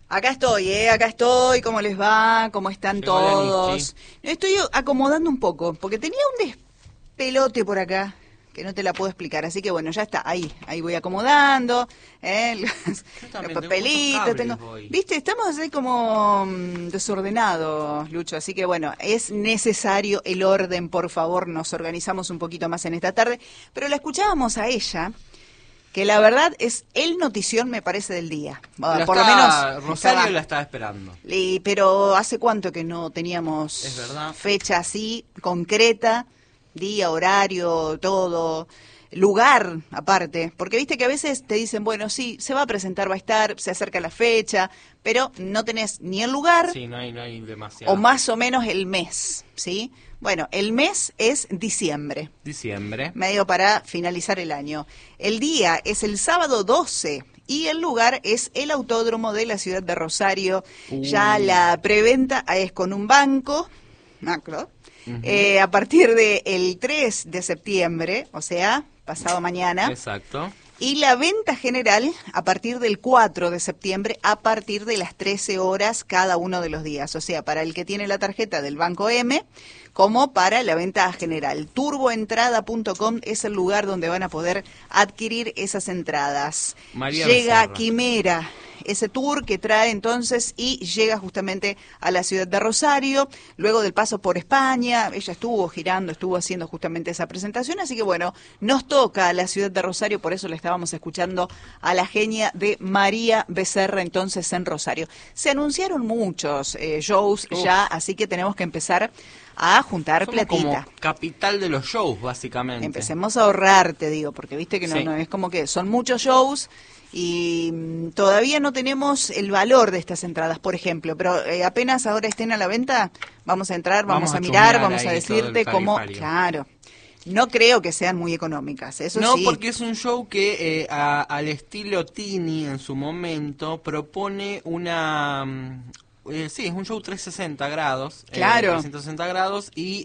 Acá estoy, ¿cómo les va? ¿Cómo están Llegó la todos? Nichi. Estoy acomodando un poco, porque tenía un despelote por acá, que no te la puedo explicar, así que bueno, ya está, ahí voy acomodando, los también tengo papelitos, muchos cables hoy. Viste, estamos así como desordenados, Lucho, así que bueno, es necesario el orden, por favor, nos organizamos un poquito más en esta tarde, pero la escuchábamos a ella, que la verdad es el notición, me parece, del día. Por lo menos Rosario la estaba esperando. pero ¿hace cuánto que no teníamos Es verdad. fecha así, concreta, día, horario, todo, lugar aparte? Porque viste que a veces te dicen, bueno, sí, se va a presentar, va a estar, se acerca la fecha, pero no tenés ni el lugar Sí, no hay demasiado. o más o menos el mes, ¿sí? Bueno, el mes es diciembre. Diciembre. Medio para finalizar el año. El día es el sábado 12 y el lugar es el Autódromo de la ciudad de Rosario. Ya la preventa es con un banco, macro, a partir del 3 de septiembre, o sea, pasado mañana. Exacto. Y la venta general a partir del 4 de septiembre, a partir de las 13 horas cada uno de los días. O sea, para el que tiene la tarjeta del Banco M, como para la venta general. Turboentrada.com es el lugar donde van a poder adquirir esas entradas. María Llega Becerra. Quimera, ese tour que trae entonces y llega justamente a la ciudad de Rosario, luego del paso por España. Ella estuvo girando, estuvo haciendo justamente esa presentación, así que bueno, nos toca a la ciudad de Rosario, por eso le estábamos escuchando a la genia de María Becerra entonces en Rosario. Se anunciaron muchos shows ya, así que tenemos que empezar a juntar Somos platita. como capital de los shows, básicamente. Empecemos a ahorrar, te digo, porque viste que Sí. no es como que son muchos shows y todavía no tenemos el valor de estas entradas, por ejemplo, pero apenas ahora estén a la venta, vamos a entrar, vamos a mirar, chusmear vamos a ahí todo decirte el cómo, tarifario. claro, no creo que sean muy económicas, eso No, sí. porque es un show que al estilo Tini en su momento propone una... sí, es un show 360 grados. Claro. 360 grados y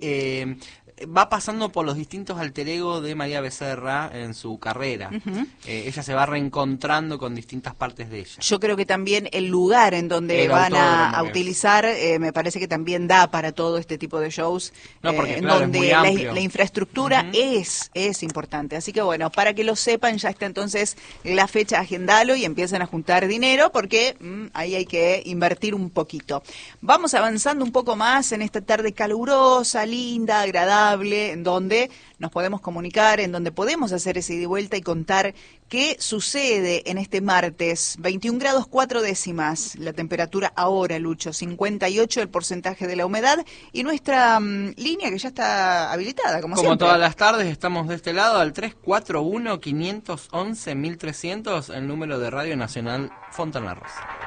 va pasando por los distintos alter ego de María Becerra en su carrera. Ella se va reencontrando con distintas partes de ella. Yo creo que también el lugar en donde El van a autódromo es. utilizar, me parece que también da para todo este tipo de shows, No, porque, en claro, es donde muy la amplio. infraestructura es importante. Así que bueno, para que lo sepan, ya está entonces la fecha, agendalo y empiezan a juntar dinero, porque ahí hay que invertir un poquito. Vamos avanzando un poco más en esta tarde calurosa, linda, agradable, en donde nos podemos comunicar, en donde podemos hacer ese ida y vuelta y contar qué sucede en este martes. 21 grados 4 décimas la temperatura ahora, Lucho, 58 el porcentaje de la humedad y nuestra línea que ya está habilitada, como siempre. Todas las tardes, estamos de este lado al 341-511-1300, el número de Radio Nacional Fontana Rosa.